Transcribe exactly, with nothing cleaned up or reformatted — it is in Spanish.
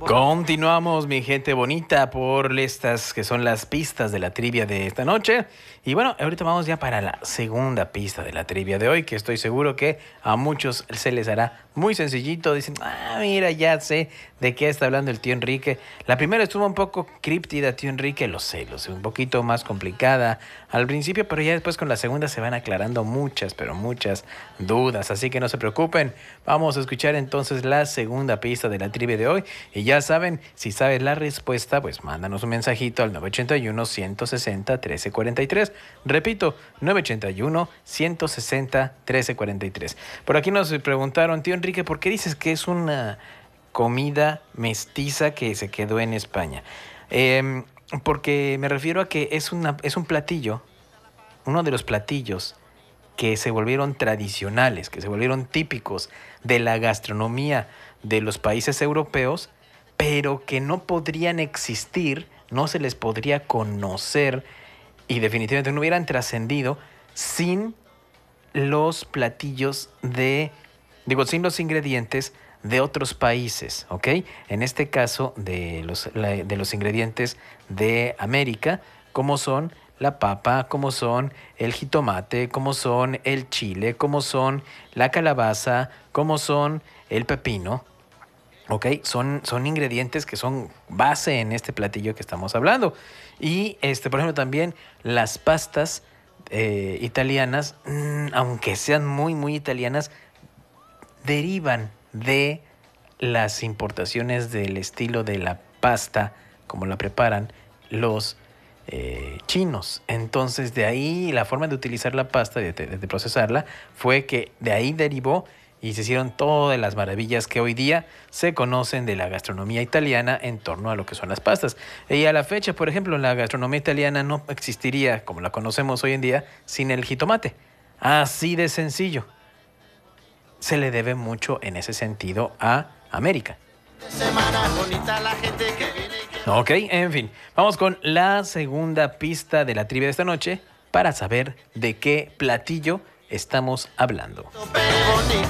Continuamos, mi gente bonita, por estas que son las pistas de la trivia de esta noche. Y bueno, ahorita vamos ya para la segunda pista de la trivia de hoy, que estoy seguro que a muchos se les hará muy sencillito. Dicen, ah, mira, ya sé de qué está hablando el tío Enrique. La primera estuvo un poco críptida, tío Enrique, lo sé, lo sé, un poquito más complicada al principio, pero ya después con la segunda se van aclarando muchas, pero muchas dudas. Así que no se preocupen, vamos a escuchar entonces la segunda pista de la trivia de hoy. Y ya saben, si sabes la respuesta, pues mándanos un mensajito al nueve ocho uno, uno seis cero, uno tres cuatro tres. Repito, nueve ocho uno, uno seis cero, uno tres cuatro tres. Por aquí nos preguntaron, tío Enrique, ¿por qué dices que es una comida mestiza que se quedó en España? Eh, porque me refiero a que es, una, es un platillo, uno de los platillos que se volvieron tradicionales, que se volvieron típicos de la gastronomía de los países europeos, pero que no podrían existir, no se les podría conocer y definitivamente no hubieran trascendido sin los platillos de, digo, sin los ingredientes de otros países, ¿ok? En este caso, de los, de los ingredientes de América, como son la papa, como son el jitomate, como son el chile, como son la calabaza, como son el pepino, ¿ok? Son, son ingredientes que son base en este platillo que estamos hablando. Y, este, por ejemplo, también las pastas eh, italianas, mmm, aunque sean muy, muy italianas, derivan de las importaciones del estilo de la pasta, como la preparan los eh, chinos. Entonces, de ahí la forma de utilizar la pasta, de, de, de procesarla, fue que de ahí derivó y se hicieron todas las maravillas que hoy día se conocen de la gastronomía italiana en torno a lo que son las pastas. Y a la fecha, por ejemplo, la gastronomía italiana no existiría como la conocemos hoy en día sin el jitomate. Así de sencillo. Se le debe mucho en ese sentido a América. Ok, en fin, vamos con la segunda pista de la trivia de esta noche para saber de qué platillo estamos hablando.